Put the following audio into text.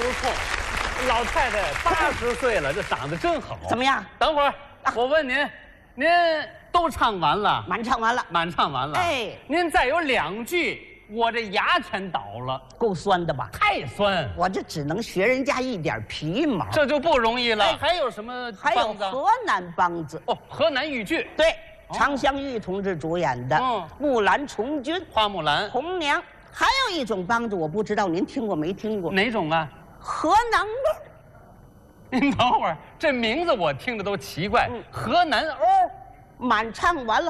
错，老太太80岁了，这嗓子真好。 怎么样？ 等会儿我问您，您都唱完了？ 满唱完了。 满唱完了。 哎， 您再有2句，我这牙全倒了。 够酸的吧？ 太酸， 我这只能学人家一点皮毛。 这就不容易了。 哎还有什么还有梆子？ 河南梆子。 哦，河南豫剧。 对，常香玉同志主演的《木兰从军》、 花木兰、 红娘。还有一种梆子，我不知道您听过没听过？ 哪种啊？ 河南味。 您等会儿，这名字我听着都奇怪。河南欧， 满唱完了，